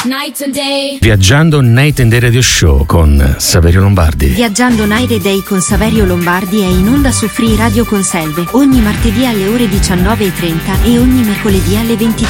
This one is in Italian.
Night and day. Viaggiando Night and Day Radio Show con Saverio Lombardi. Viaggiando Night and Day con Saverio Lombardi è in onda su Free Radio Conselve ogni martedì alle ore 19:30 e ogni mercoledì alle 23.